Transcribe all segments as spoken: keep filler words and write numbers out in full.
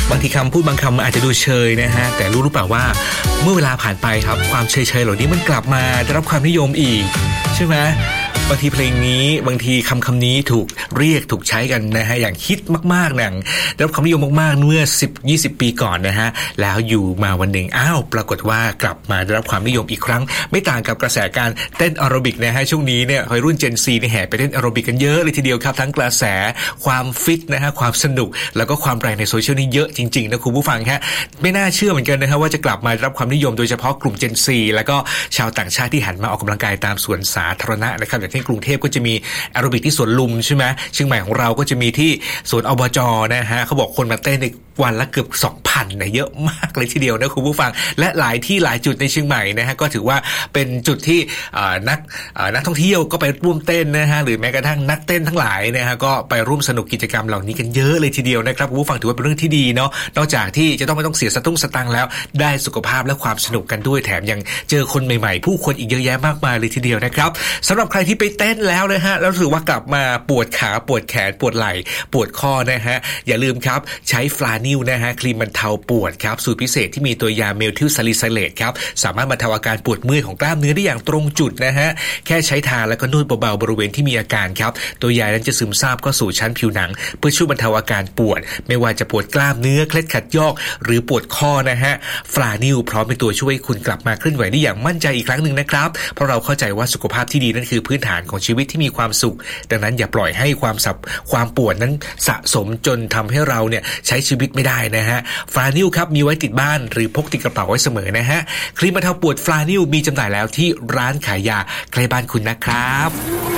บางทีคำพูดบางคำอาจจะดูเชยนะฮะแต่รู้หรือเปล่าว่าเมื่อเวลาผ่านไปครับความเชยๆเหล่านี้มันกลับมาได้รับความนิยมอีกใช่ไหมบางทีเพลงนี้บางทีคำคำนี้ถูกเรียกถูกใช้กันนะฮะอย่างฮิตมากๆหนังได้รับความนิยมมากๆเมื่อ สิบถึงยี่สิบ ปีก่อนนะฮะแล้วอยู่มาวันหนึ่งอ้าวปรากฏว่ากลับมาได้รับความนิยมอีกครั้งไม่ต่างกับกระแสการเต้นแอโรบิกนะฮะช่วงนี้เนี่ยวัยรุ่น Gen Z เนี่ยแห่ไปเต้นแอโรบิกกันเยอะเลยทีเดียวครับทั้งกระแสความฟิตนะฮะความสนุกแล้วก็ความแรงในโซเชียลนี่เยอะจริงๆนะคุณผู้ฟังฮะไม่น่าเชื่อเหมือนกันนะฮะว่าจะกลับมาได้รับความนิยมโดยเฉพาะกลุ่ม Gen Z แล้วก็ชาวต่างชาติที่หันมาออกกำลังกายตามสวนสาธารณะนะครับอย่างที่กรุงเทพก็จะมีแอโรบิกที่สวนลุมใช่ไหมเชียงใหม่ของเราก็จะมีที่สวนอบจ.นะฮะเขาบอกคนมาเต้นในวันละเกือบ สองพัน นะเยอะมากเลยทีเดียวนะคุณผู้ฟังและหลายที่หลายจุดในเชียงใหม่นะฮะก็ถือว่าเป็นจุดที่นักนักท่องเที่ยวก็ไปร่วมเต้นนะฮะหรือแม้กระทั่งนักเต้นทั้งหลายนะฮะก็ไปร่วมสนุกกิจกรรมเหล่านี้กันเยอะเลยทีเดียวนะครับคุณผู้ฟังถือว่าเป็นเรื่องที่ดีเนาะนอกจากที่จะต้องไม่ต้องเสียสตุ้งสตังค์แล้วได้สุขภาพและความสนุกกันด้วยแถมยังเจอคนใหม่ๆผู้คนอีกเยอะแยะมากมายเลยทีเดียวนะครับสำหรับใครที่ไปเต้นแล้วนะฮะแล้วรู้สึกว่ากลับมาปวดขาปวดแขนปวดไหล่ปวดข้อนะฮะอย่าลืมครับใช้ฟลานิลนะฮะครีมบรรเทาปวดครับสูตรพิเศษที่มีตัวยาเมทิลซาลิไซเลตครับสามารถบรรเทาอาการปวดเมื่อยของกล้ามเนื้อได้อย่างตรงจุดนะฮะแค่ใช้ทาแล้วก็นวดเบาๆบริเวณที่มีอาการครับตัวยานั้นจะซึมซาบเข้าสู่ชั้นผิวหนังเพื่อช่วยบรรเทาอาการปวดไม่ว่าจะปวดกล้ามเนื้อเคล็ดขัดยอกหรือปวดข้อนะฮะฟลานิลพร้อมเป็นตัวช่วยคุณกลับมาเคลื่อนไหวได้อย่างมั่นใจอีกครั้งหนึ่งนะครับเพราะเราเข้าใจว่าสุขภาพที่ดีนั่นคือพื้นฐานของชีวิตที่มีความสุขดังนั้นอย่าปล่อยให้ความสับความปวดนั้นสะสมจนทำให้เราเนี่ยใช้ชีวิตไม่ได้นะฮะฟลานิลครับมีไว้ติดบ้านหรือพกติดกระเป๋าไว้เสมอนะฮะครีมบรรเทาปวดฟลานิลมีจำหน่ายแล้วที่ร้านขายยาใกล้บ้านคุณนะครับ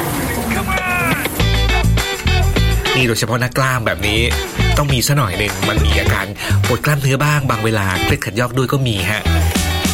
นี่โดยเฉพาะนักกล้ามแบบนี้ต้องมีซะหน่อยนึงมันมีอาการปวดกล้ามเนื้อบ้างบางเวลาเคล็ดขัดยอกด้วยก็มีฮะ